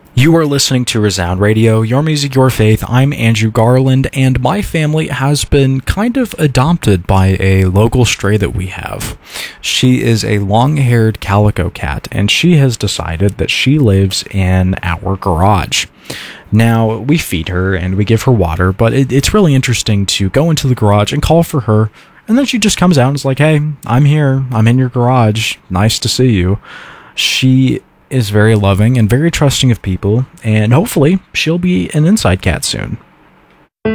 You are listening to Resound Radio, your music, your faith. I'm Andrew Garland, and my family has been kind of adopted by a local stray that we have. She is a long-haired calico cat, and she has decided that she lives in our garage. Now, we feed her and we give her water, but it's really interesting to go into the garage and call for her, and then she just comes out and is like, "Hey, I'm here. I'm in your garage. Nice to see you." She is very loving and very trusting of people, and hopefully she'll be an inside cat soon.